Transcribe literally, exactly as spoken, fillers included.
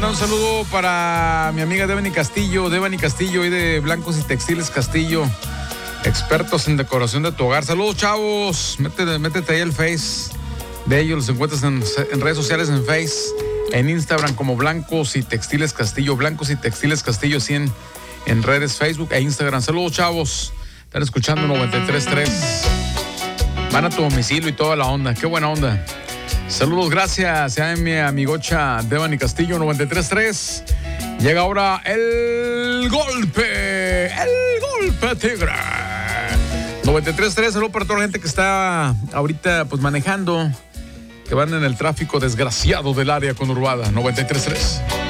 mandar un saludo para mi amiga Devani Castillo, Devani Castillo y de Blancos y Textiles Castillo, expertos en decoración de tu hogar. Saludos, chavos. Métete, métete ahí al Face de ellos. Los encuentras en, en redes sociales, en Face, en Instagram como Blancos y Textiles Castillo. Blancos y Textiles Castillo, sí, en, en redes Facebook e Instagram. Saludos, chavos. Están escuchando noventa y tres punto tres. Van a tu domicilio y toda la onda. Qué buena onda. Saludos, gracias a mi amigocha Devani Castillo, noventa y tres punto tres. Llega ahora el golpe, el golpe tigre. noventa y tres punto tres, saludos para toda la gente que está ahorita pues manejando, que van en el tráfico desgraciado del área conurbada. noventa y tres punto tres.